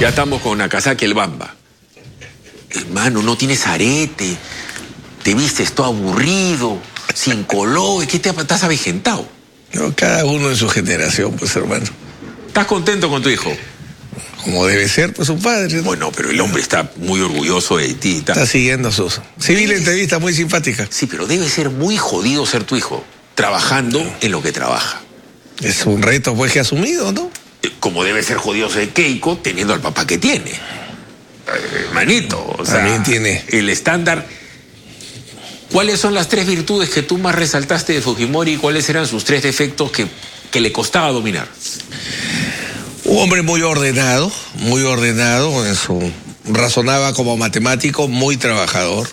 Ya estamos con Nakazaki el Bamba. Hermano, no tienes arete, te vistes todo aburrido, sin color, ¿qué estás avejentado? No, cada uno en su generación, pues, hermano. ¿Estás contento con tu hijo? Como debe ser, pues, un padre, ¿no? Bueno, pero el hombre está muy orgulloso de ti. Está siguiendo sus... Sí, vi la entrevista, muy simpática. Sí, pero debe ser muy jodido ser tu hijo, trabajando en lo que trabaja. Es un reto, pues, que ha asumido, ¿no? Como debe ser jodido ser Keiko teniendo al papá que tiene. Hermanito, o sea, también tiene el estándar. ¿Cuáles son las 3 virtudes que tú más resaltaste de Fujimori y cuáles eran sus 3 defectos que le costaba dominar? Un hombre muy ordenado, en su... razonaba como matemático, muy trabajador,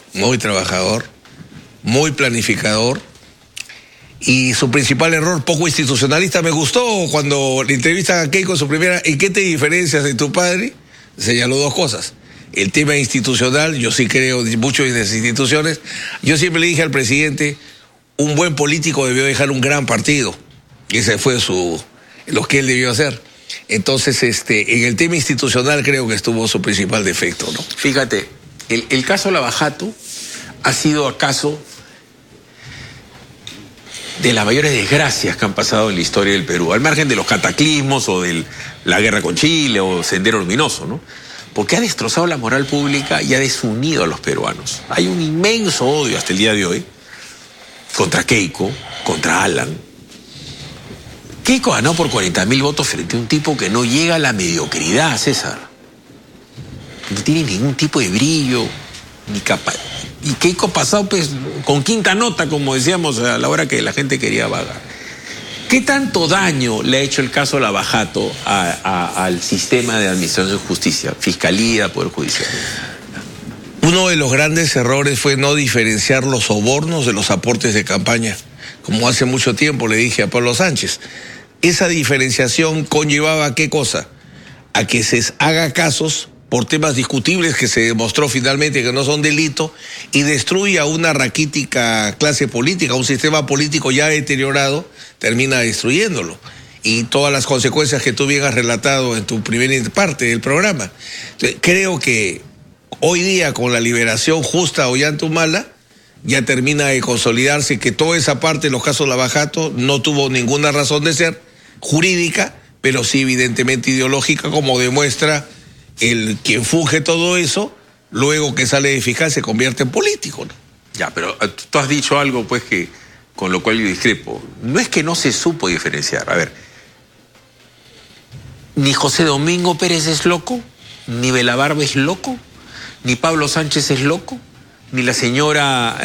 muy planificador. Y su principal error, poco institucionalista. Me gustó cuando le entrevistan a Keiko en su primera, ¿en qué te diferencias de tu padre? Señaló 2 cosas. El tema institucional, yo sí creo mucho en las instituciones. Yo siempre le dije al presidente, un buen político debió dejar un gran partido. Y ese fue lo que él debió hacer. Entonces, en el tema institucional creo que estuvo su principal defecto, ¿no? Fíjate, el caso Lava Jato ha sido acaso de las mayores desgracias que han pasado en la historia del Perú, al margen de los cataclismos o de la guerra con Chile o Sendero Luminoso, ¿no? Porque ha destrozado la moral pública y ha desunido a los peruanos. Hay un inmenso odio hasta el día de hoy contra Keiko, contra Alan. Keiko ganó por 40.000 votos frente a un tipo que no llega a la mediocridad, César. No tiene ningún tipo de brillo, ni capaz. Y Keiko pasado pues con quinta nota, como decíamos, a la hora que la gente quería vagar. ¿Qué tanto daño le ha hecho el caso Lava Jato al sistema de administración de justicia, fiscalía, poder judicial? Uno de los grandes errores fue no diferenciar los sobornos de los aportes de campaña, como hace mucho tiempo le dije a Pablo Sánchez. Esa diferenciación conllevaba ¿qué cosa? A que se haga casos por temas discutibles que se demostró finalmente que no son delito y destruye a una raquítica clase política, un sistema político ya deteriorado, termina destruyéndolo. Y todas las consecuencias que tú bien has relatado en tu primera parte del programa. Entonces, creo que hoy día con la liberación justa de Ollanta ya termina de consolidarse que toda esa parte de los casos Lava Jato no tuvo ninguna razón de ser jurídica, pero sí evidentemente ideológica, como demuestra quien funge todo eso, luego que sale de fiscal se convierte en político, ¿no? Ya, pero tú has dicho algo, pues, que con lo cual yo discrepo. No es que no se supo diferenciar. A ver, ni José Domingo Pérez es loco, ni Belabarba es loco, ni Pablo Sánchez es loco, ni la señora...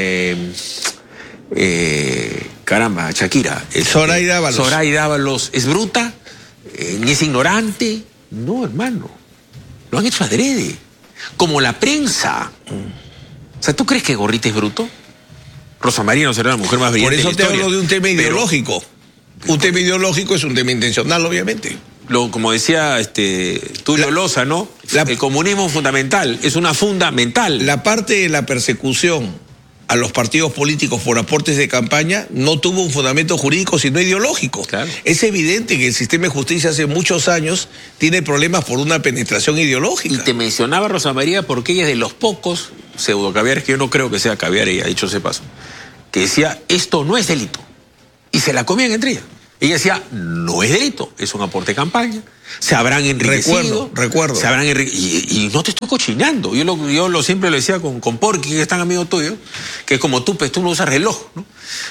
caramba, Shakira. Zoraida Ábalos. Zoraida Ábalos es bruta, ni es ignorante. No, hermano. Lo han hecho adrede. Como la prensa. O sea, ¿tú crees que Gorriti es bruto? Rosa María no será la mujer más brillante de la historia. Por eso te hablo de un tema ideológico. Un tema ideológico es un tema intencional, obviamente. Como decía Tulio Loza, ¿no? El comunismo fundamental, es una fundamental. La parte de la persecución a los partidos políticos por aportes de campaña no tuvo un fundamento jurídico sino ideológico. Claro. Es evidente que el sistema de justicia hace muchos años tiene problemas por una penetración ideológica. Y te mencionaba Rosa María porque ella es de los pocos pseudo caviares, que yo no creo que sea caviar, ella ha dicho ese paso, que decía, esto no es delito. Y se la comían entre ellas. Ella decía, no es delito, es un aporte de campaña. Se habrán enriquecido. Recuerdo. Se habrán y no te estoy cochinando. Yo siempre lo decía con Porky, que es tan amigo tuyo, que como tú, pues tú no usas reloj, ¿no?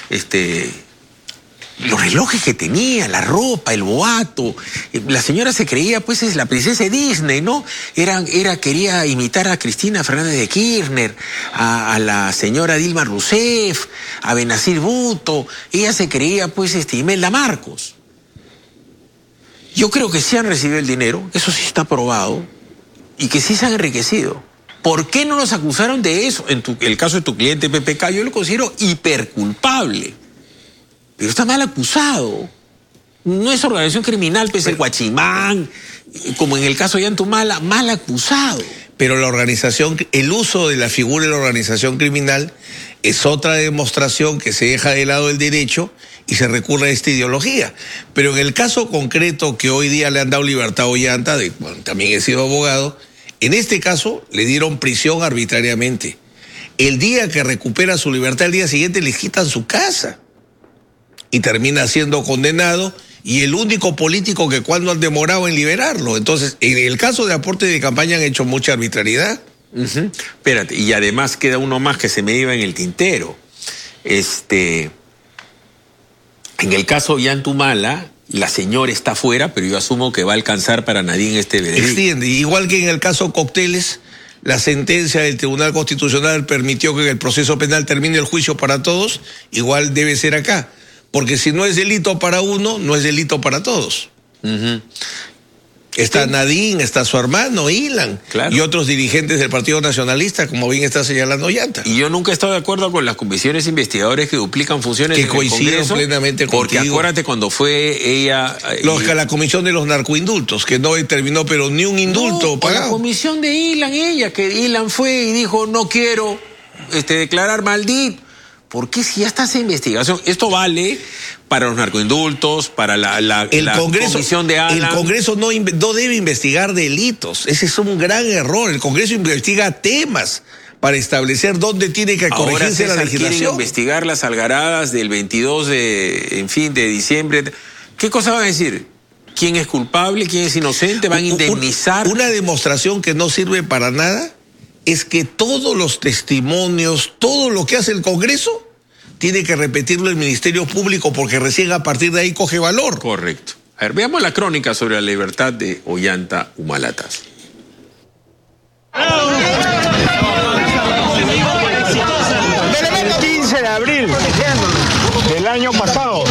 Los relojes que tenía, la ropa, el boato. La señora se creía, pues, es la princesa de Disney, ¿no? Quería imitar a Cristina Fernández de Kirchner, a la señora Dilma Rousseff, a Benazir Bhutto. Ella se creía, pues, Imelda Marcos. Yo creo que sí han recibido el dinero, eso sí está probado, y que sí se han enriquecido. ¿Por qué no nos acusaron de eso? En el caso de tu cliente PPK, yo lo considero hiperculpable. Pero está mal acusado. No es organización criminal, pues el Guachimán, como en el caso de Ollantumala, mal acusado. pero el uso de la figura de la organización criminal es otra demostración que se deja de lado el derecho y se recurre a esta ideología. Pero en el caso concreto que hoy día le han dado libertad a Ollanta, también he sido abogado, en este caso le dieron prisión arbitrariamente. El día que recupera su libertad, el día siguiente le quitan su casa y termina siendo condenado, y el único político que cuando han demorado en liberarlo. Entonces, en el caso de aporte de campaña han hecho mucha arbitrariedad. Espérate, y además queda uno más que se me iba en el tintero. En el caso Ollanta Humala, la señora está fuera, pero yo asumo que va a alcanzar para Nadine este veredicto. Extiende, igual que en el caso Cócteles, la sentencia del Tribunal Constitucional permitió que en el proceso penal termine el juicio para todos, igual debe ser acá. Porque si no es delito para uno, no es delito para todos. Está Nadine, está su hermano, Ilan, claro, y otros dirigentes del Partido Nacionalista, como bien está señalando Ollanta. Y yo nunca he estado de acuerdo con las comisiones investigadoras que duplican funciones que coinciden plenamente contigo. Porque acuérdate cuando fue ella... la comisión de los narcoindultos, que no determinó pero ni un indulto pagado. La comisión de Ilan, que Ilan fue y dijo, no quiero declarar maldito. ¿Por qué si ya está esa investigación? Esto vale para los narcoindultos, para la comisión de Alan. El Congreso no debe investigar delitos. Ese es un gran error. El Congreso investiga temas para establecer dónde tiene que corregirse la legislación. Quieren investigar las algaradas del 22 de diciembre. ¿Qué cosa van a decir? ¿Quién es culpable? ¿Quién es inocente? ¿Van a indemnizar? Una demostración que no sirve para nada es que todos los testimonios, todo lo que hace el Congreso, tiene que repetirlo el Ministerio Público, porque recién a partir de ahí coge valor. Correcto. A ver, veamos la crónica sobre la libertad de Ollanta Humalatas. El 15 de abril del año pasado,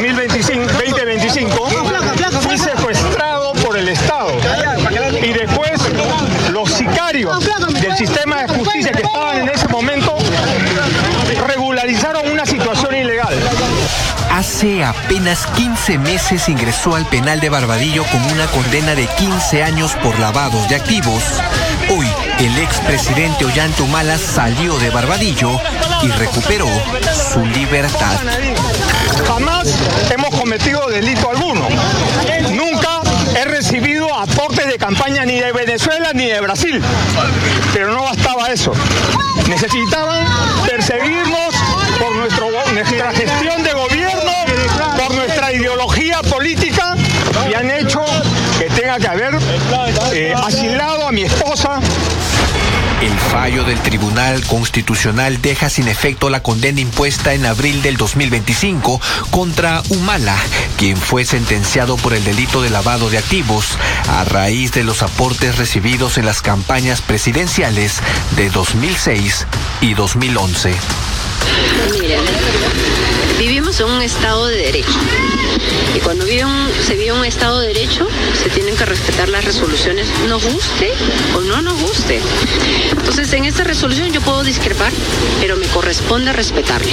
2025, fui secuestrado por el Estado y después los sicarios del sistema de justicia que estaban en ese momento regularizaron una situación ilegal. Hace apenas 15 meses ingresó al penal de Barbadillo con una condena de 15 años por lavados de activos. Hoy, el expresidente Ollanta Humala salió de Barbadillo y recuperó su libertad. Jamás hemos cometido delito alguno. Nunca he recibido aportes de campaña ni de Venezuela ni de Brasil. Pero no bastaba eso. Necesitaban perseguirnos por nuestra gestión de gobierno, por nuestra ideología política, y han hecho que tenga que haber asilado a mi esposa. El fallo del Tribunal Constitucional deja sin efecto la condena impuesta en abril del 2025 contra Humala, quien fue sentenciado por el delito de lavado de activos a raíz de los aportes recibidos en las campañas presidenciales de 2006 y 2011. Miren, vivimos en un Estado de Derecho. Y cuando se vive un Estado de Derecho, se tienen que respetar las resoluciones, nos guste o no nos guste. Entonces, en esta resolución yo puedo discrepar, pero me corresponde respetarla.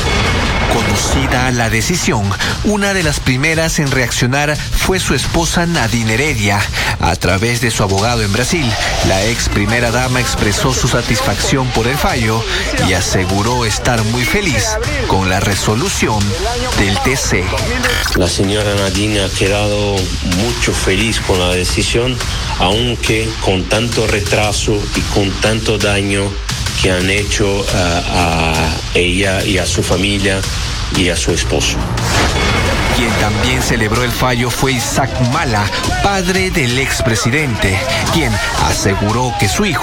Conocida la decisión, una de las primeras en reaccionar fue su esposa Nadine Heredia. A través de su abogado en Brasil, la ex primera dama expresó su satisfacción por el fallo y aseguró estar muy feliz con la resolución del TC. La señora Nadine ha quedado mucho feliz con la decisión, aunque con tanto retraso y con tanto daño que han hecho a ella y a su familia y a su esposo. Quien también celebró el fallo fue Isaac Humala, padre del expresidente, quien aseguró que su hijo